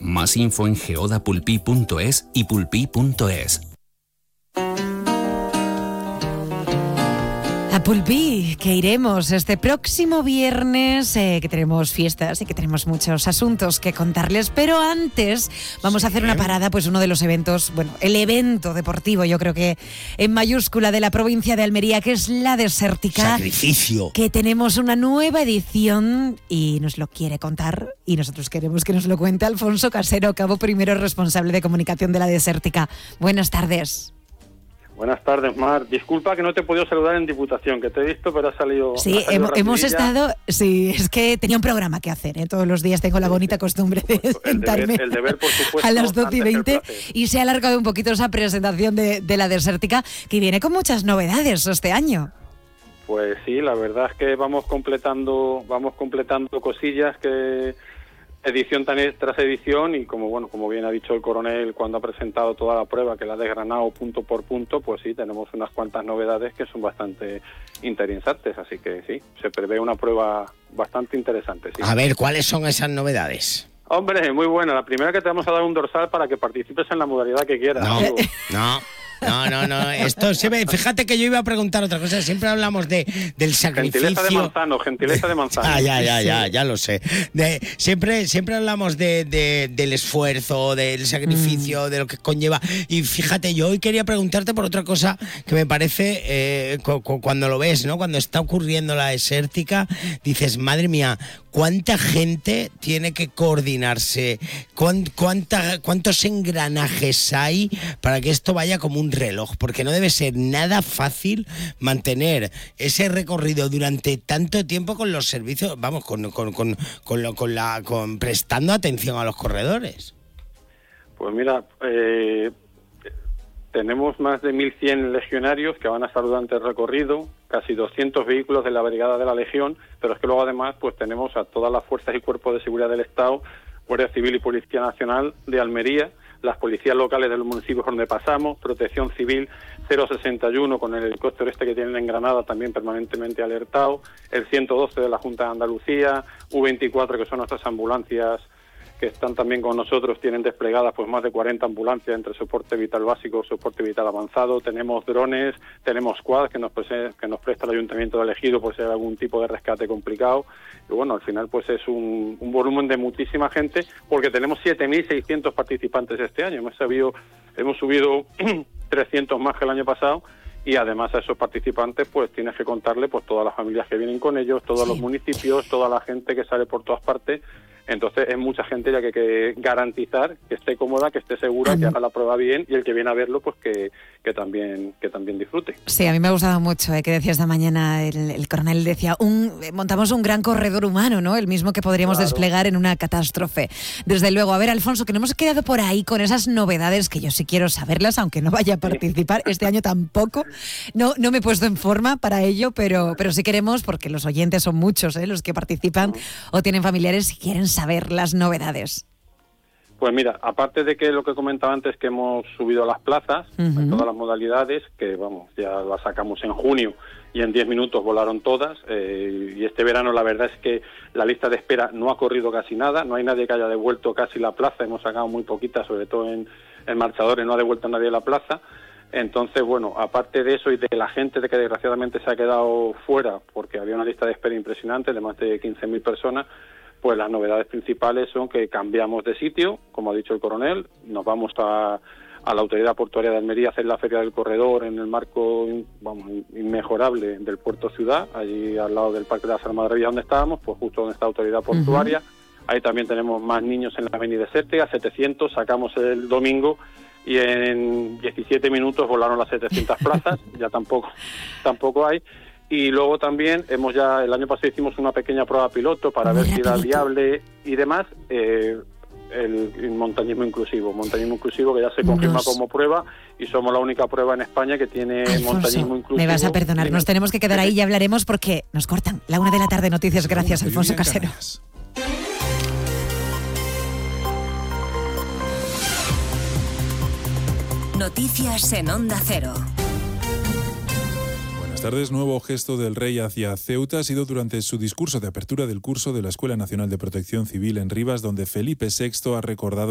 Más info en geodapulpí.es y pulpí.es. A Pulpí, que iremos este próximo viernes, que tenemos fiestas y que tenemos muchos asuntos que contarles, pero antes vamos a hacer una parada, pues uno de los eventos, bueno, el evento deportivo, yo creo que en mayúscula, de la provincia de Almería, que es la Desértica. Sacrificio. Que tenemos una nueva edición y nos lo quiere contar, y nosotros queremos que nos lo cuente Alfonso Casero, cabo primero responsable de comunicación de la Desértica. Buenas tardes. Buenas tardes, Mar. Disculpa que no te he podido saludar en Diputación, que te he visto, pero ha salido... Sí, hemos estado... Sí, es que tenía un programa que hacer, ¿eh? Todos los días tengo la bonita costumbre de sentarme el deber, por supuesto, a las 12:20 y se ha alargado un poquito esa presentación de la Desértica, que viene con muchas novedades este año. Pues sí, la verdad es que vamos completando cosillas que... edición tras edición, y como bien ha dicho el coronel cuando ha presentado toda la prueba, que la ha desgranado punto por punto, pues sí, tenemos unas cuantas novedades que son bastante interesantes, así que sí, se prevé una prueba bastante interesante. Sí. A ver, ¿cuáles son esas novedades? Hombre, muy buena. La primera, que te vamos a dar un dorsal para que participes en la modalidad que quieras. No. Esto fíjate que yo iba a preguntar otra cosa. Siempre hablamos del sacrificio. Gentileza de manzano. Ya lo sé. Siempre hablamos del esfuerzo, del sacrificio, de lo que conlleva. Y fíjate, yo hoy quería preguntarte por otra cosa que me parece, cuando lo ves, ¿no? Cuando está ocurriendo la Desértica, dices, madre mía, ¿cuánta gente tiene que coordinarse? ¿Cuántos engranajes hay para que esto vaya como un reloj? Porque no debe ser nada fácil mantener ese recorrido durante tanto tiempo con los servicios, vamos, con prestando atención a los corredores. Pues mira, tenemos más de 1.100 legionarios que van a estar durante el recorrido, casi 200 vehículos de la Brigada de la Legión, pero es que luego además pues tenemos a todas las fuerzas y cuerpos de seguridad del Estado, Guardia Civil y Policía Nacional de Almería, las policías locales de los municipios donde pasamos, Protección Civil 061 con el helicóptero que tienen en Granada también permanentemente alertado, el 112 de la Junta de Andalucía, U24 que son nuestras ambulancias que están también con nosotros, tienen desplegadas pues más de 40 ambulancias entre soporte vital básico, soporte vital avanzado, tenemos drones, tenemos quad que nos presta el Ayuntamiento de Ejido por si hay algún tipo de rescate complicado, y bueno, al final pues es un volumen de muchísima gente, porque tenemos 7.600 participantes este año, hemos subido 300 más que el año pasado, y además a esos participantes pues tienes que contarle pues todas las familias que vienen con ellos, todos los municipios, toda la gente que sale por todas partes. Entonces es mucha gente ya que hay que garantizar que esté cómoda, que esté segura, que haga la prueba bien, y el que viene a verlo pues que también disfrute. Sí, a mí me ha gustado mucho, que decía esta mañana el coronel, decía, montamos un gran corredor humano, ¿no? El mismo que podríamos desplegar en una catástrofe. Desde luego, a ver, Alfonso, que nos hemos quedado por ahí con esas novedades que yo sí quiero saberlas, aunque no vaya a participar este año tampoco. No me he puesto en forma para ello, pero sí queremos, porque los oyentes son muchos, los que participan o tienen familiares y quieren saber las novedades. Pues mira, aparte de que lo que comentaba antes, que hemos subido a las plazas, en todas las modalidades, que vamos, ya las sacamos en junio y en 10 minutos volaron todas, y este verano la verdad es que la lista de espera no ha corrido casi nada, no hay nadie que haya devuelto casi la plaza, hemos sacado muy poquitas, sobre todo en marchadores, no ha devuelto nadie la plaza. Entonces, bueno, aparte de eso y de la gente de que desgraciadamente se ha quedado fuera, porque había una lista de espera impresionante de más de 15.000 personas, pues las novedades principales son que cambiamos de sitio, como ha dicho el coronel, nos vamos a la Autoridad Portuaria de Almería a hacer la Feria del Corredor en el marco inmejorable del Puerto Ciudad, allí al lado del Parque de las Almadrabías donde estábamos, pues justo donde está la Autoridad Portuaria. Ahí también tenemos más niños en la Avenida Desértica, 700, sacamos el domingo y en 17 minutos volaron las 700 plazas, ya tampoco hay. Y luego también el año pasado hicimos una pequeña prueba piloto para ver si era viable y demás, el montañismo inclusivo que ya se confirma como prueba, y somos la única prueba en España que tiene Alfonso, montañismo inclusivo. Me vas a perdonar, nos tenemos que quedar ahí y hablaremos porque nos cortan. 1:00 p.m, noticias. Gracias, Alfonso Casero. Noticias en Onda Cero. Buenas tardes. Nuevo gesto del rey hacia Ceuta ha sido durante su discurso de apertura del curso de la Escuela Nacional de Protección Civil en Rivas, donde Felipe VI ha recordado